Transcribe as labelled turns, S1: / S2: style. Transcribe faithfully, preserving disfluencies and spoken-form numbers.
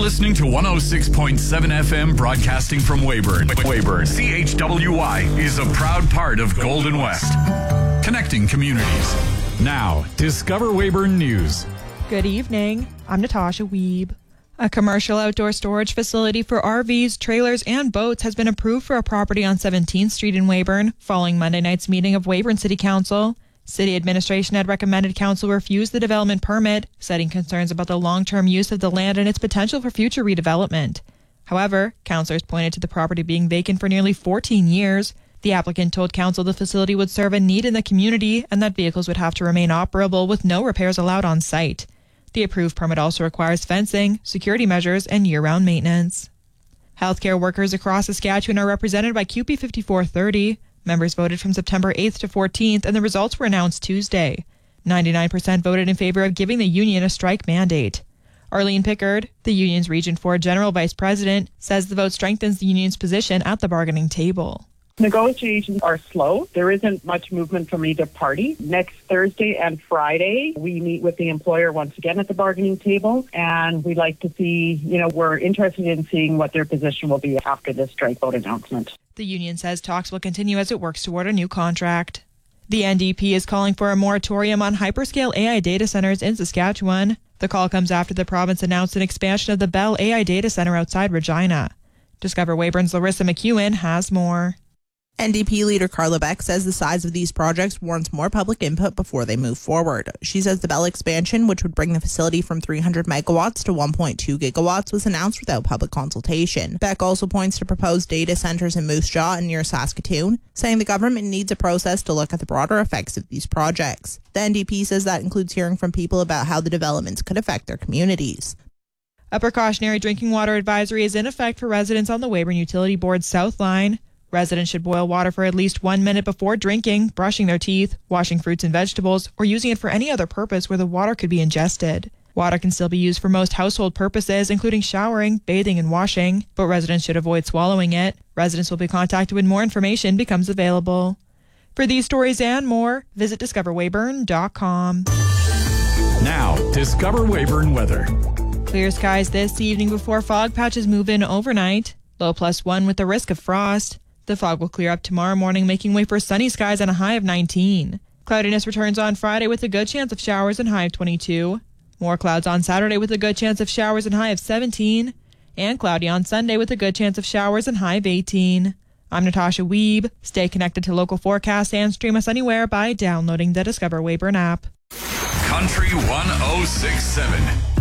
S1: listening to one oh six point seven F M broadcasting from Weyburn. Weyburn. C H W Y is a proud part of Golden West. Connecting communities. Now, Discover Weyburn News.
S2: Good evening. I'm Natasha Wiebe. A commercial outdoor storage facility for R Vs, trailers, and boats has been approved for a property on seventeenth Street in Weyburn following Monday night's meeting of Weyburn City Council. City administration had recommended council refuse the development permit, citing concerns about the long-term use of the land and its potential for future redevelopment. However, councillors pointed to the property being vacant for nearly fourteen years. The applicant told council the facility would serve a need in the community and that vehicles would have to remain operable with no repairs allowed on site. The approved permit also requires fencing, security measures, and year-round maintenance. Healthcare workers across Saskatchewan are represented by Q P fifty-four thirty. Members voted from September eighth to fourteenth, and the results were announced Tuesday. ninety-nine percent voted in favor of giving the union a strike mandate. Arlene Pickard, the union's Region four General Vice President, says the vote strengthens the union's position at the bargaining table.
S3: Negotiations are slow. There isn't much movement from either party. Next Thursday and Friday, we meet with the employer once again at the bargaining table, and we'd like to see, you know, we're interested in seeing what their position will be after this strike vote announcement.
S2: The union says talks will continue as it works toward a new contract. The N D P is calling for a moratorium on hyperscale A I data centers in Saskatchewan. The call comes after the province announced an expansion of the Bell A I data center outside Regina. Discover Weyburn's Larissa McEwen has more.
S4: N D P leader Carla Beck says the size of these projects warrants more public input before they move forward. She says the Bell expansion, which would bring the facility from three hundred megawatts to one point two gigawatts, was announced without public consultation. Beck also points to proposed data centers in Moose Jaw and near Saskatoon, saying the government needs a process to look at the broader effects of these projects. The N D P says that includes hearing from people about how the developments could affect their communities.
S2: A precautionary drinking water advisory is in effect for residents on the Weyburn Utility Board's South Line. Residents should boil water for at least one minute before drinking, brushing their teeth, washing fruits and vegetables, or using it for any other purpose where the water could be ingested. Water can still be used for most household purposes, including showering, bathing, and washing, but residents should avoid swallowing it. Residents will be contacted when more information becomes available. For these stories and more, visit discover weyburn dot com.
S1: Now, Discover Weyburn weather.
S2: Clear skies this evening before fog patches move in overnight. Low plus one with the risk of frost. The fog will clear up tomorrow morning, making way for sunny skies and a high of nineteen. Cloudiness returns on Friday with a good chance of showers and high of twenty-two. More clouds on Saturday with a good chance of showers and high of seventeen. And cloudy on Sunday with a good chance of showers and high of eighteen. I'm Natasha Wiebe. Stay connected to local forecasts and stream us anywhere by downloading the Discover Weyburn app.
S1: Country one oh six point seven.